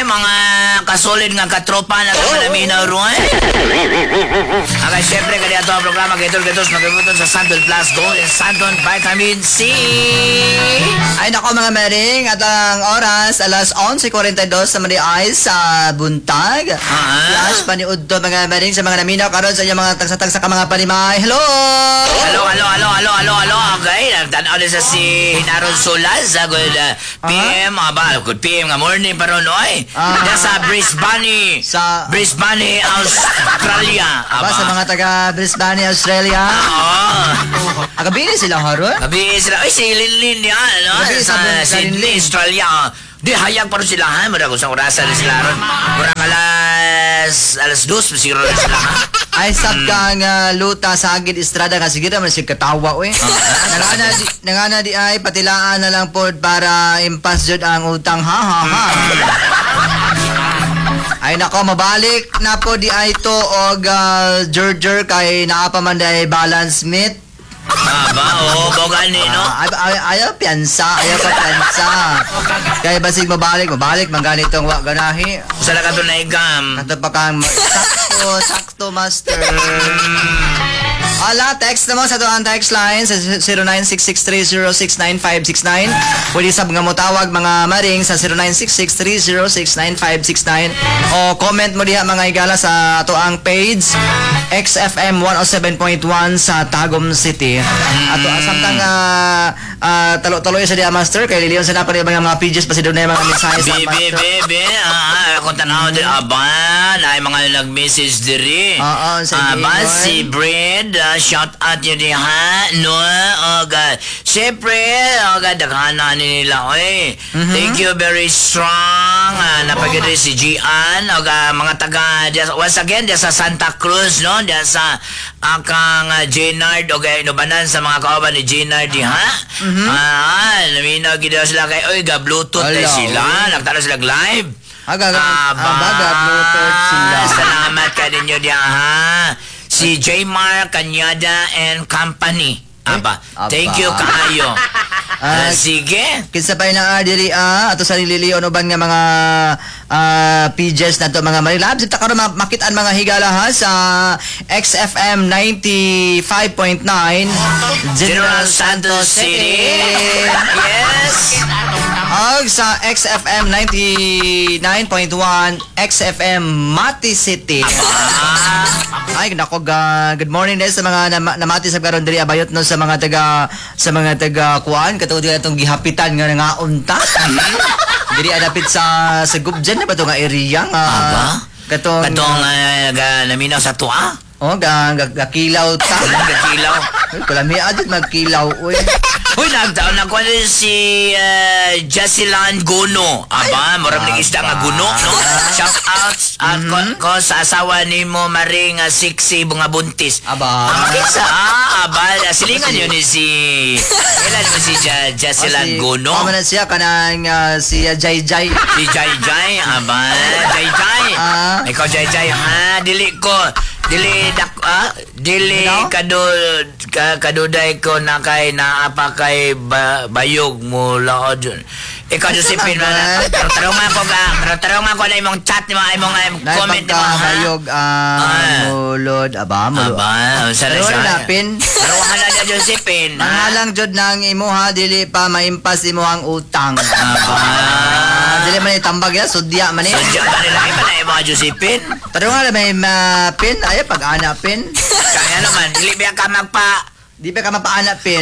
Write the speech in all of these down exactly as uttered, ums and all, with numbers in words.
mga kasolid nga katropa na kalaminaw ruan. Okay, syempre kaya ito ang programa Gator-Gatos magbibuton sa Santon Plus Gold and Santon Vitamin C. Ay nako mga mering, at ang oras alas eleven forty-two sa mali ay sa buntag. Flash paniud to mga mering sa mga naminaw karon sa inyong mga tagsa-tagsa ka mga panimay. Hello! Hello, hello, hello, hello, hello, hello. Okay, nagtanaw din sa si Hinaron Solas sa good uh, P M, uh, ba, good P M nga morning pa ron, oy. Uh, sa Brisbane, sa Brisbane, Australia. Aba, sa mga taga Brisbane, Australia. Oo. Agabini sila haron? Gabi sila. Ay, si Linlin yan, no? Gabi Sa sa Sydney, Australia. Di, hayag pa rin sila, ha? Mura kung sa orasan na sila ron. Murang alas, alas dos, masiguro rin sila, ha? Ay sab kang uh, luta sa Agid Estrada kasi kita man si katawa we. Nangana di nangana di ay patilaan na lang pod para impas jud ang utang ha ha ha. Ay nako mabalik na po di ay to og uh, Georger kay naa pa man day balance meet. Aba, oo, boga ni, no? Uh, ay, ay, ayaw piyansa, ayaw pa piyansa. Kaya basig mabalik, mabalik, man ganitong wak ganahi. Sala ka to na igam. Kato pa kang sakto, sakto master. Ala, text naman sa doang text line sa zero nine six six three zero six nine five six nine. Pwede sab nga mo tawag mga maring sa zero nine six six three zero six nine five six nine o comment mo diha mga igala sa ato ang page X F M one oh seven point one sa Tagum City. Ato samtang uh, uh, talo-taloy sa diha master kay liliyon sa napad mga mga pages pa si doon na mga mensahe sa master. Bebe, bebe, ah, ako tanaw din, aba, na mga nag-message diri. Oo, sa aba, si Bread, uh, shout out yun di ha, no, oh God. Siyempre, oh God, daghana nila, oy. Mm-hmm. Thank you, very strong. Uh, napagyan si Gian, oh God, mga taga, once again, diya sa Santa Cruz, no, diya sa akang uh, Jenard, o okay, inubanan sa mga kauban ni Jenard, di ha? Mm-hmm. Ah, naminaw, ginawa sila kay, oy, ga-bluetooth na sila, nagtala sila live. Aga, aga, Bluetooth sila. Salamat ka ninyo diya, ha? Si J. Mar Cañada and Company. Aba, Aba. Thank you kaayo. Uh, sige. Kinsa pa na diri ah ato sa nililiyon uban nga mga uh, pages nato mga marilab ta karon makitaan mga higala ha sa X F M ninety-five point nine General Santos City. Yes. Og sa X F M ninety-nine point one X F M Mati City. Ay nako ga good morning guys sa mga nam- namati sa karon diri abayot no sa mga taga sa mga taga kuan katong itong gihapitan nga nga unta. Diri adapit sa sa Gubjan na ba to nga area nga katong katong uh, ga naminaw sa tuwa. Oh ga gakilaw ta. Gakilaw. Kulami adit magkilaw oy. Uy, nagtaon na ko si uh, Jasilan Gono. Aba, maram ng isda nga Gono, no? Shout out uh, mm-hmm. ko, ko sa asawa ni mo, Maring uh, Siksi, bunga buntis. Aba. Ang kinsa, ah, aba, silingan yun ni si... Kailan mo si ja, Jasilan Gono? Kama na siya, kanang uh, si uh, Jai Jai. Si Jai Jai, aba, Jai Jai. Ah. Ikaw, Jai Jai, ha? Dili ko... Dili dak ah dili no? kadul ka, kaduday ko na kay na apa kay ba, bayog mo laod. Ikaw Josephine man. Tarong ako ka, tarong ako na imong chat ni mga imong comment mo ha. Bayog ah mulod aba mulod. Aba, sa napin. Pero wala na Josephine. Mangalang jud nang imo ha dili pa maimpas imo ang utang. Aba. Dili man itambag ya sudya man eh. Sudya man nila iba na imong Josephine. Tarong nga may pin ay pag-ana pin. Kaya naman dili ba ka magpa di ba ka mapaana pin.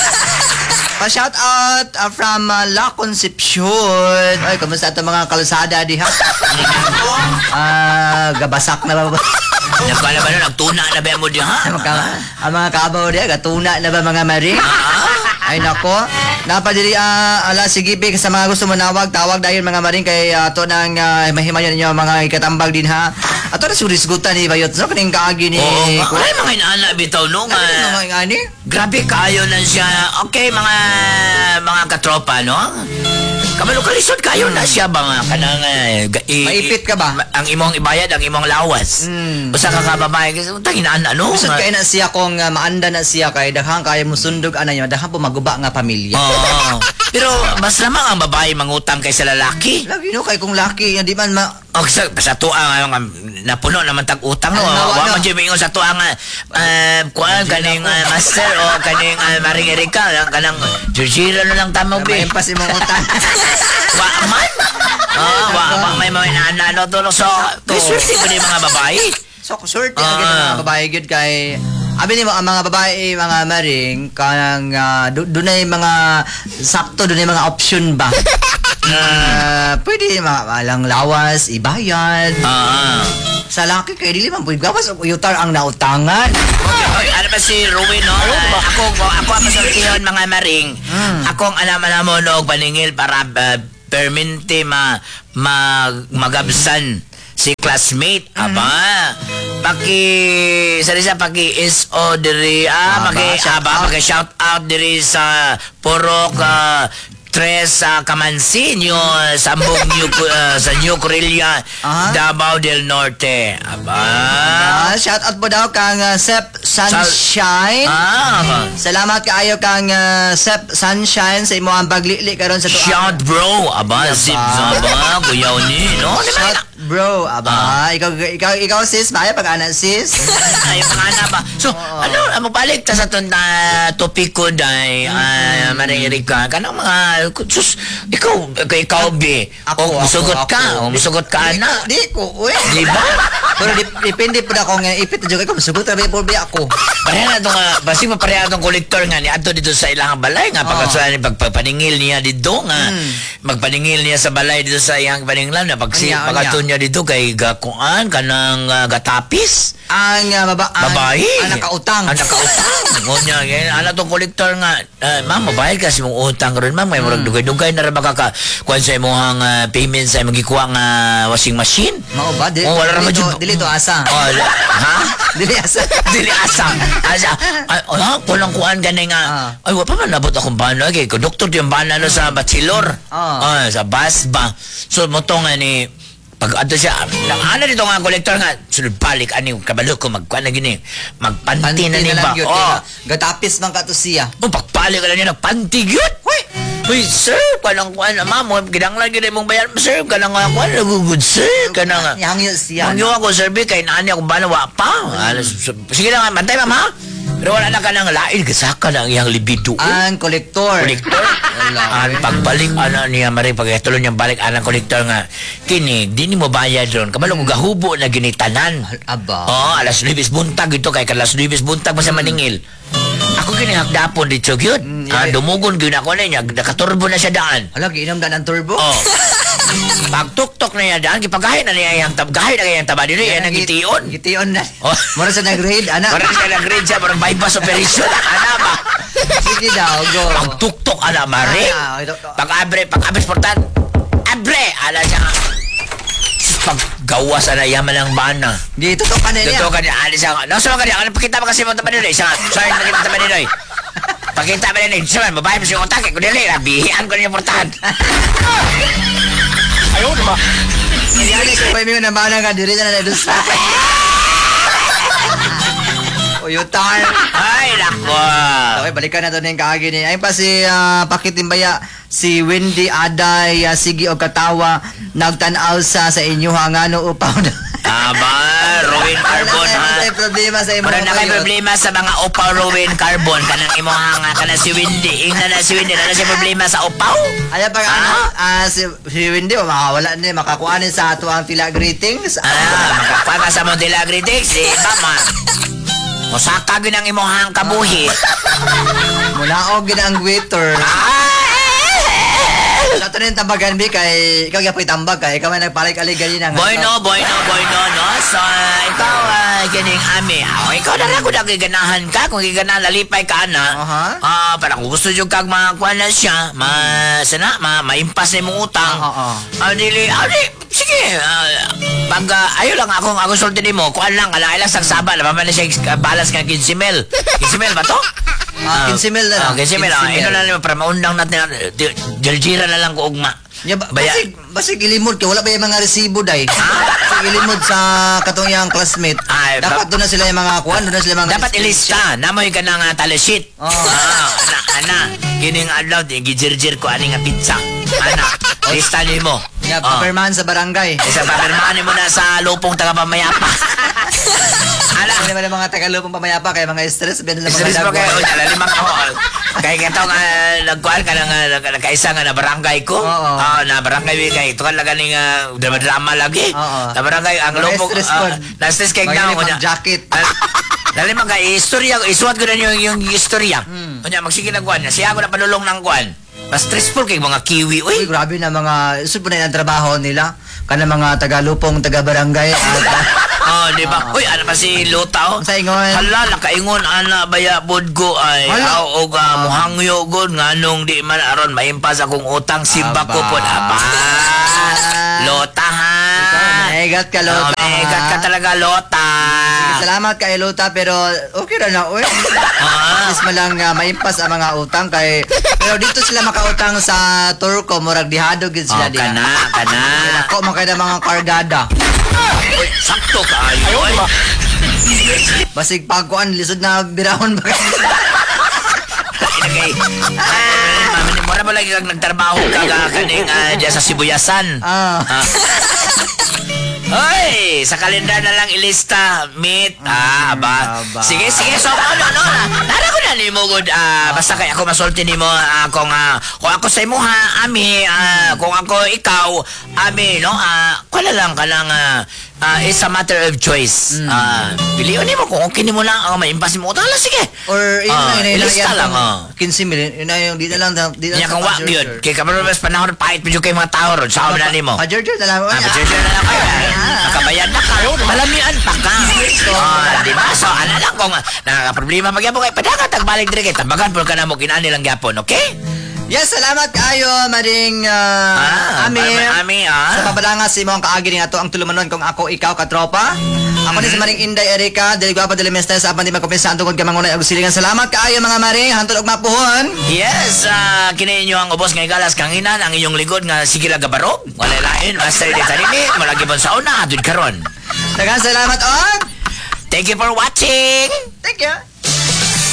Pa shout out uh, from uh, La Concepcion. Ay, kamusta ito mga kalsada diha? Ah, uh, gabasak na ba? Nagkala ba na nagtuna na ba mo diha? Ang mga kabaw diha gatuna na ba mga mari? Ay nako, napadiri uh, ala sige big sa mga gusto manawag, tawag dahil mga maring kay ato uh, nang uh, mahimayan ninyo mga ikatambag din ha. Ato na surisgutan ni bayot so kaning kaagi ni. Oo, ay mga inaana bitaw no nga. Ano mga ani? Grabe kayo na siya. Okay mga mga katropa no. Kamalo kalisod kayo na siya ba nga kanang uh, i, maipit ka ba? Ang imong ibayad, ang imong lawas. Mm. Basta ka kababae kasi utang inaan ano. Bisod kay na siya kung uh, maanda na siya kay daghang kay musundog ana niya, daghang po maguba nga pamilya. Oo. Pero mas lamang ang babae mangutang kaysa lalaki. Lagi no kay kung laki yan di man ma O sa, sa tuwa nga yung napuno naman tag utang no. Ay, nawa, Wa no. man jud mingon sa tuwa nga uh, kuan kaning uh, master o kaning uh, Maring Erika kanang jujira na lang tamo may be. empas imong utang. Wa man. Oh, wa wa may mga inaano to so. Kiswerte ko ni mga babae. So swerte Ah. ang gid mga babae gid kay abi ni mo ang mga babae mga maring kanang uh, dunay mga sakto dunay mga option ba. Uh, pwede mga alang lawas, ibayad. Ah. Sa laki kay dili man pwede gawas og uyutar ang nautangan. Oy, ano ba si Ruin, no? Uh, ako, ako, ako ang masultiyon, mga maring. Mm. Akong alaman mo, no, paningil para uh, permente ma, mag, magabsan si classmate. Aba, paki, sari sa paki is o diri, ah, Aba, paki, shout aba, out. paki shout out diri sa Purok, uh, Tres sa Kamansin, yung sambong New, uh, sa New Corilla, Aha. Davao del Norte. Aba. Ah, shout out po daw kang uh, Sep Sunshine. Ah, Salamat kaayo kang uh, Sep Sunshine sa imo ang paglili karon sa tuwa. shout bro, aba, Aba. zip zaba, kuyaw ni, no? Shout bro, aba. Ah. Ikaw ikaw ikaw sis, maya pag ana sis. Ay, mga ba? So, ano, ano, balik ta sa itong uh, topic ko, day, uh, Maring Erika, kanang mga, sus, ikaw, kay ikaw, be, Ako, o, ako, musugot ka, ako. o, musugot ka, Di na. ko- Di ko, uy. Di ba? Pero dip, dipindi po na ako nga ipit na joke ko masugot tabi po bi ako. Pareha na itong, uh, basi pa pareha itong kolektor nga, ni ato dito sa ilang balay, nga, Oo. pagkasuhan ni pagpaningil niya dito, nga, Hmm. magpaningil niya sa balay dito sa iyang paninglan, na pagsi, Anya, anya. pagkatun niya dito, kay gakuan, kanang uh, gatapis, Ang uh, baba ang, babae. ang nakautang. Ang nakautang. Ngonya, ganyan. Ano tong kolektor nga, uh, ma'am, mabayad ka sa mong utang ron, ma'am. May murag dugay-dugay na rin makaka, kuhan sa imong uh, payment sa imong gikuha nga washing machine. Mao ba di? Oh, wala ra dili man to- jud. Dili to asa. Oh, la- ha? Dili asa. Dili asa. Asa. Ay, oh, ha? Kulang kuhan ganay nga. Ah. Ay, wa pa man nabot akong bana. Kay, ko doktor yung bana no sa Bachelor. Ah. Ah, sa bus ba. So, mo to nga ni, pag ato siya, nang ano dito nga kolektor nga, sunod balik, ani, kabalo ko, magkuhan na gini, magpanti na ni ba? yun. Oh, Gatapis man ka to siya. oh, pagpalik ka na niya, nagpanti yun. Hoy! Uy, sir, kanang kuhan, ma'am, mo, ginanglan gini mong bayan, sir, kanang nga kuhan, nagugod, sir, kanang nga. Hangyo siya. Mangyo ako, sir, B, kay nani akong bala, wa pa. Ano, s- s- Sige lang, mantay, ma'am, ha? Pero wala na ka nang lain, kasaka na ang iyang libido. Ang kolektor. Kolektor. Ang pagbalik, ano niya, Maring, pagkatuloy niyang balik, anang kolektor nga, kini, di ni mo bayad ron. Kabalo ko gahubo na ginitanan. Aba. Oo, oh, alas nuwibis buntag ito, kay kalas nuwibis buntag pa sa Maningil. Ako ginihakdapon dito, yun. Mm, Ah, yeah. dumugon, yun ako na niya, nakaturbo na siya daan. Hala, giinom dan ang turbo. Oh. Pagtuktok na niya daan, gipagahin na niya yung tab, gahin na yung taba dito, yan ang gitiyon. Gitiyon na. Oh. Mura sa nag-raid, ana. Parang siya nag-grade siya, parang bypass operation. Ana ba? Sige daw, go. Pagtuktok, ana, Maring. Ah, ito- Pag-abre, pag-abre, sportan. Abre! Ala siya nga. Paggawas, ana, yaman ang bana. Dito to pa na niya. Dito ka niya, alis ako. Nasa ka niya, ano pakita mo kasi mo taba nila. Isa nga, sorry, pakita taba nila. Pakita mo nila. Isa man, babae mo siya utak. Kung nila, nabihian ko niya portahan. Ayaw na ba? Yan ko pa yung namana ka diri na na dus. Uyutar. Ay, nako. Okay, balikan na to ning kaagi ni. Ay pa si ah, Pakitimbaya, si Wendy Aday, uh, Sigi og Katawa nagtan-aw sa sa inyo hangano upaw na. Aba, Ruin Carbon, ha? May problema sa imo. Mura na kay problema sa mga upaw Ruin Carbon. Kanang imo hanga, kanang si Windy. Ingna na si Windy, na na siya problema sa upaw. Ay pag ano, ah, si, si Wendy oh, makawala ni makakuha ni sa ato ang tila greetings. Ah, makakuha ka sa Montilla Critics, si Mama. Musaka gyud ang imong hang kabuhi. Mulaog gid ang waiter. Ah! Sa to rin tambagan bi kay ikaw gyapon tambag kay ikaw man nagpalig-alig ganina nga. Boy no, boy no, boy no, no. So, uh, ikaw, uh, kining ami. Oh, ikaw na rin kung nagiganahan ka, kung giganahan, lalipay ka na. Aha. Ah, parang kung gusto nyo kag makakuha na siya, ma, sana, ma, maimpas na yung utang. Oo. Ah, dili, ah, di, sige, ah, pag, uh, ayaw lang akong, akong sulti mo, kuhan lang, alang ilang sagsaba, naman na siya, uh, balas nga quince mil. quince mil ba to? Ah, quince mil na lang. Ah, quince mil. Ah, quince mil. ino na lang para maundang natin. Jaljira na lang ko ugma. Ya, ba, Baya- basig, basig ilimod kay wala ba yung mga resibo day? Basig ilimod sa katong iyang classmate. Ay, Dapat doon na sila yung mga kuan, doon na sila yung mga Dapat ilista. Namoy ka ng uh, talisheet. Oo. Ah, ana, ana. Kining adlaw, di gijirjir ko ani nga pizza. Ana, lista ni mo. Ya, Ah. paperman sa barangay. Isa papirmahan mo na sa lupong taga-pamayapa. Ala, Ano naman yung mga tagalupong pamayapa kay mga stress ben sa mga Stress mo kayo, dagwa. unya, lalimang ako. Kaya kaya nga, nagkuhan ka ng uh, nagkaisa nga na barangay ko. Oo. Ah, na barangay, kaya ito ka lang ganing uh, drama-drama lagi. Oo. Na barangay, ang Mga lupong, stress ah, po. na-stress kayo Magaling na. unya. mag-jacket. Lalimang ka, istorya, isuwat ko na yung, yung istorya. Hmm. Unya, magsige ng kuhan. Siya ako na panulong ng kuhan. Mas stressful kay mga kiwi, Uy, uy. grabe na mga, isod po na yung trabaho nila. Kana mga tagalupong, taga-barangay. Oh, di ba? Uy, ano pa si Luta, oh? Sa ingon. Hala, nakaingon, ana, baya, budgo, ay, Hala. aw, og, uh, muhangyo, god, nga nung di man aron, maimpas akong utang, simba ko Aba. po, aba. Lota, ha? Naigat ka, Lota. Oh, maigat ka talaga, Lota. Salamat kay Lota, pero okay ra na, uy. Ah. At least malang uh, maimpas ang mga utang kay pero dito sila makautang sa Turco murag dihado gid Oh, sila diha. kana, kana. Ako man kay mga kargada. Uy, sakto ka, ayo, ay. Basig pagkuan lisod na birahon ba. Ilagay. Ah, mami, mo na ba lagi kag nagtrabaho ka ka kaning ah, diyan sa Sibuyasan? Ah. Ah. Hoy, sa kalendar na lang ilista, meet. Ah, aba. aba. Sige, sige. So, ano, no? Nara ko na ni mo, good. Ah, basta kay ako masulti ni mo, ah, kung, ah, kung ako sa imo, ha, ami, ah, kung ako ikaw, ami, no? Ah, kung lang ka lang, ah, ah, it's a matter of choice. Ah, piliin ni mo kung okay ni mo lang, ah, maimpas mo. Tala, sige. Or yun Ah, na yun na ilista yan lang, ah. quince mil yun na yung di na lang di na Niya kang wak yun. Kaya kamar mas panahon pahit medyo kayo mga tao ron. Sa na ni mo. Ah, George na lang. Ah, medyo na lang kayo. Nakabayad na ka. Malamian pa ka. Ah, di ba? So, ano lang kung nakaka-problema magyapon kayo. Padagat tagbalik dire kay tabagan po ka na mo kinani lang gyapon, okay? Yes, salamat kayo, Mading uh, Ah, Ami. Ami, ah. Sa pabalanga si mo ang kaagi nga to ang tulumanon kung ako ikaw katropa. Ako ni si Maring Inday Erika, dili ko pa dili mesta sa apan di makompensa ang tungod ka mangunay og silingan. Salamat kaayo mga Maring, hantod og mapuhon. Yes, uh, kinain nyo ang ubos ngay galas kanginan ang inyong ligod nga sige lang gabarog. Wala lain, master di tanini, malagi po sa una, adun karon. Daghang salamat on. Thank you for watching! Thank you.